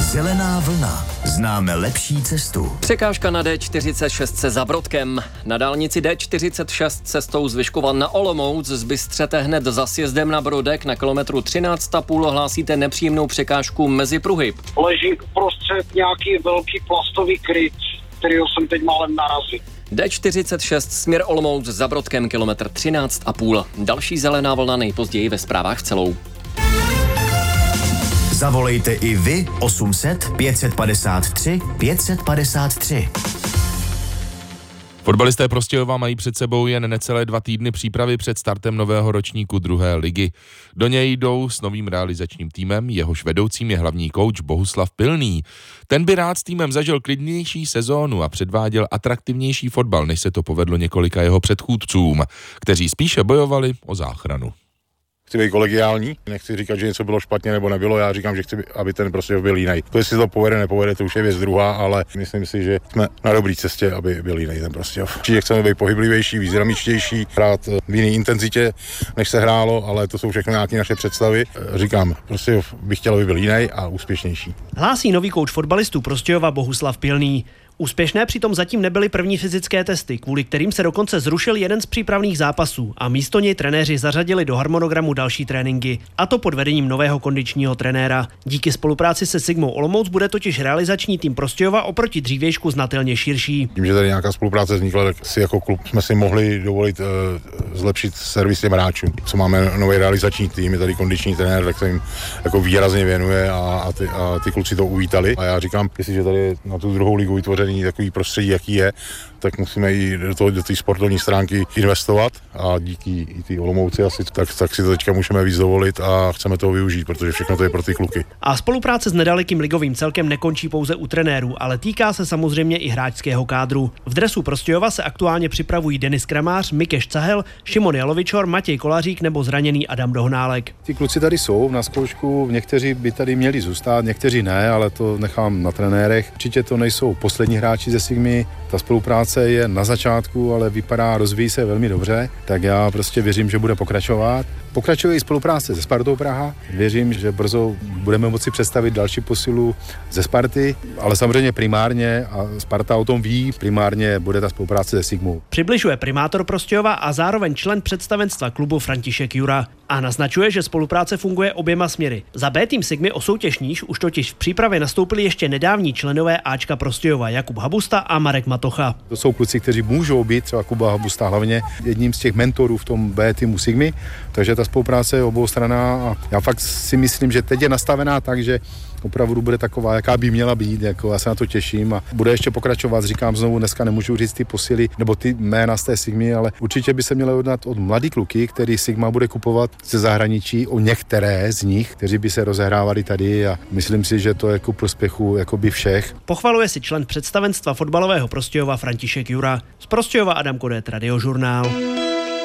Zelená vlna. Známe lepší cestu. Překážka na D46 se Zabrodkem. Na dálnici D46 cestou z Vyškova na Olomouc zbystřete hned za sjezdem na Brodek na kilometru 13,5 hlásíte nepříjemnou překážku mezi pruhy. Leží prostřed nějaký velký plastový kryt, kterýho jsem teď málem narazil. D46 směr Olomouc za Brodkem kilometr 13,5. Další zelená vlna nejpozději ve zprávách celou. Zavolejte i vy 800 553 553. Fotbalisté Prostějova mají před sebou jen necelé 2 týdny přípravy před startem nového ročníku 2. ligy. Do něj jdou s novým realizačním týmem, jehož vedoucím je hlavní kouč Bohuslav Pilný. Ten by rád s týmem zažil klidnější sezónu a předváděl atraktivnější fotbal, než se to povedlo několika jeho předchůdcům, kteří spíše bojovali o záchranu. Chci být kolegiální, nechci říkat, že něco bylo špatně nebo nebylo, já říkám, že chci, aby ten Prostějov byl jiný. To, jestli to povede, nepovede, to už je věc druhá, ale myslím si, že jsme na dobré cestě, aby byl jiný ten Prostějov. Určitě chceme být pohyblivější, víc dynamičtější, hrát v jiné intenzitě, než se hrálo, ale to jsou všechno nějaké naše představy. Říkám, Prostějov bych chtěl, aby byl jiný a úspěšnější. Hlásí nový kouč fotbalistů Prostějova Bohuslav Pilný. Úspěšné přitom zatím nebyly první fyzické testy, kvůli kterým se dokonce zrušil jeden z přípravných zápasů a místo něj trenéři zařadili do harmonogramu další tréninky, a to pod vedením nového kondičního trenéra. Díky spolupráci se Sigmou Olomouc bude totiž realizační tým Prostějova oproti dřívějšku znatelně širší. Tím, že tady nějaká spolupráce vznikla, tak si jako klub jsme si mohli dovolit zlepšit servis těm hráčům. Co máme nový realizační tým, je tady kondiční trenér, tak se jim jako výrazně věnuje a ty kluci to uvítali. A já říkám, jestliže tady na tu 2. ligu vytvořený takový prostředí, jaký je, tak musíme i do té sportovní stránky investovat a díky i ty Olomouci asi tak si to teďka můžeme víc dovolit a chceme toho využít, protože všechno to je pro ty kluky. A spolupráce s nedalekým ligovým celkem nekončí pouze u trenérů, ale týká se samozřejmě i hráčského kádru. V dresu Prostějova se aktuálně připravují Denis Kramář, Mikeš Cahel, Šimon Jalovičor, Matěj Kolařík nebo zraněný Adam Dohnálek. Ty kluci tady jsou na zkoušku, někteří by tady měli zůstat, někteří ne, ale to nechám na trenérech. Určitě to nejsou poslední hráči ze Sigmy, ta spolupráce je na začátku, ale vypadá, rozvíjí se velmi dobře, tak já prostě věřím, že bude pokračovat. Pokračuje i spolupráce se Spartou Praha. Věřím, že brzo budeme moci představit další posilu ze Sparty, ale samozřejmě primárně, a Sparta o tom ví, primárně bude ta spolupráce se Sigmou. Přibližuje primátor Prostějova a zároveň člen představenstva klubu František Jura. A naznačuje, že spolupráce funguje oběma směry. Za B tým Sigmy o soutěž níž už totiž v přípravě nastoupili ještě nedávní členové Ačka Prostějova Jakub Habusta a Marek Matocha. To jsou kluci, kteří můžou být, třeba Kuba Habusta hlavně, jedním z těch mentorů v tom B týmu Sigmy, takže ta spolupráce je oboustraná a já fakt si myslím, že teď je nastavená tak, že opravdu bude taková, jaká by měla být, jako já se na to těším a bude ještě pokračovat, říkám znovu, dneska nemůžu říct ty posily nebo ty jména z té Sigmy, ale určitě by se mělo jednat od mladý kluky, který Sigma bude kupovat ze zahraničí, o některé z nich, kteří by se rozehrávali tady a myslím si, že to je ku prospěchu jakoby všech. Pochvaluje si člen představenstva fotbalového Prostějova František Jura. Z Prostějova Adam Kodet, Radiožurnál.